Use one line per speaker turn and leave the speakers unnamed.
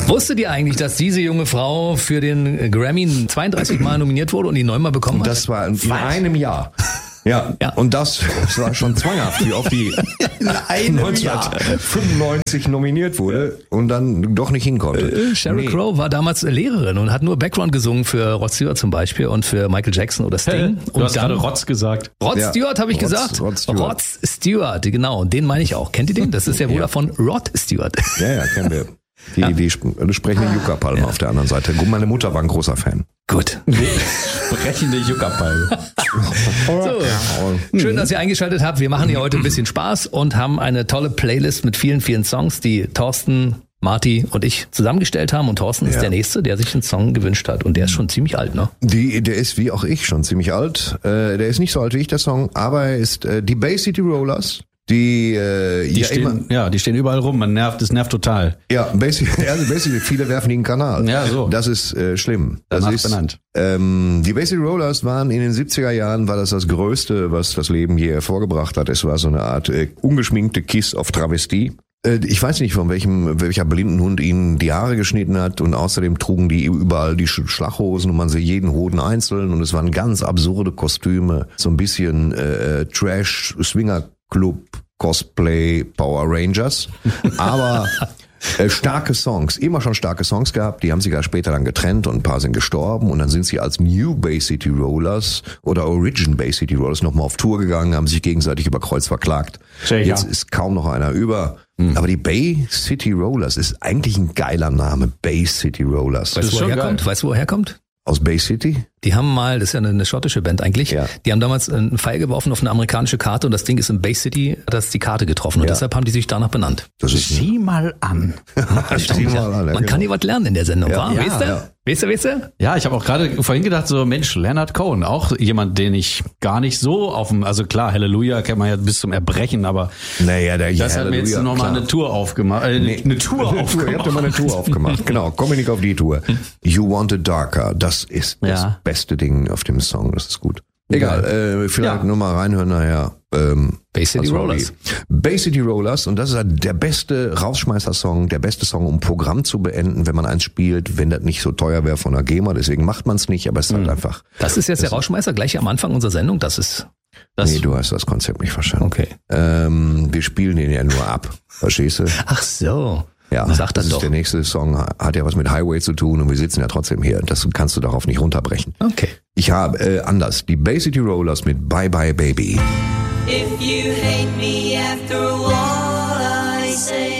Wusstet ihr eigentlich, dass diese junge Frau für den Grammy 32 Mal nominiert wurde und ihn 9 Mal bekommen hat?
Das war in einem Jahr. Ja, und das war schon zwanghaft, wie oft die 1995 nominiert wurde und dann doch nicht hinkonnte.
Sheryl Crow war damals Lehrerin und hat nur Background gesungen für Rod Stewart zum Beispiel und für Michael Jackson oder Sting.
Du hast gerade Rod gesagt.
Rod Stewart habe ich gesagt. Rod Stewart, genau. Und den meine ich auch. Kennt ihr den? Das ist der Bruder von Rod Stewart.
Ja, kennen wir. Die sprechende Yucca-Palme auf der anderen Seite. Meine Mutter war ein großer Fan.
Gut.
Sprechende Yucca-Palme.
So, schön, dass ihr eingeschaltet habt. Wir machen hier heute ein bisschen Spaß und haben eine tolle Playlist mit vielen, vielen Songs, die Thorsten, Marty und ich zusammengestellt haben. Und Thorsten ist der Nächste, der sich einen Song gewünscht hat. Und der ist schon ziemlich alt, ne?
Der ist wie auch ich schon ziemlich alt. Der ist nicht so alt wie ich, der Song, aber er ist die Bay City Rollers. Die
stehen überall rum, es nervt total.
Ja, basically, viele werfen den Kanal.
Ja, so.
Das ist schlimm.
Das ist benannt.
Die Bay City Rollers waren in den 70er Jahren, war das Größte, was das Leben je hervorgebracht hat. Es war so eine Art ungeschminkte Kiss auf Travestie. Ich weiß nicht, von welcher blinden Hund ihnen die Haare geschnitten hat, und außerdem trugen die überall die Schlachhosen und man sah jeden Hoden einzeln, und es waren ganz absurde Kostüme, so ein bisschen Trash, Swinger Club, Cosplay, Power Rangers, aber starke Songs, immer schon starke Songs gehabt, die haben sich ja später dann getrennt und ein paar sind gestorben, und dann sind sie als New Bay City Rollers oder Origin Bay City Rollers nochmal auf Tour gegangen, haben sich gegenseitig über Kreuz verklagt. Jetzt ist kaum noch einer über. Aber die Bay City Rollers ist eigentlich ein geiler Name, Bay City Rollers.
Weißt du, wo er herkommt?
Aus Bay City?
Die haben mal, das ist ja eine schottische Band eigentlich, die haben damals einen Pfeil geworfen auf eine amerikanische Karte, und das Ding ist in Bay City, das ist die Karte getroffen, und deshalb haben die sich danach benannt.
Sieh mal an.
Man kann hier was lernen in der Sendung, wa? Weißt du?
Ja, ich habe auch gerade vorhin gedacht, so Mensch, Leonard Cohen, auch jemand, den ich gar nicht so also klar, Halleluja kennt man ja bis zum Erbrechen, aber das hat mir jetzt nochmal eine Tour aufgemacht. Eine Tour aufgemacht.
Ihr habt ja mal eine Tour aufgemacht. Genau, komm nicht auf die Tour. You Want It Darker, das ist das beste Ding auf dem Song, das ist gut. Egal, vielleicht nur mal reinhören nachher.
Bay City Rollers.
Bay City Rollers, und das ist der beste Rausschmeißer-Song, der beste Song, um Programm zu beenden, wenn man eins spielt, wenn das nicht so teuer wäre von der GEMA, deswegen macht man es nicht, aber es ist halt einfach.
Das ist jetzt der Rausschmeißer gleich am Anfang unserer Sendung,
Nee, du hast das Konzept nicht verstanden.
Okay.
Wir spielen den ja nur ab, verstehst du?
Ach so.
Ja,
sag das doch.
Der nächste Song hat ja was mit Highway zu tun, und wir sitzen ja trotzdem hier. Das kannst du darauf nicht runterbrechen.
Okay.
Ich habe anders. Die Bay City Rollers mit Bye Bye Baby.
If you hate me after all I say,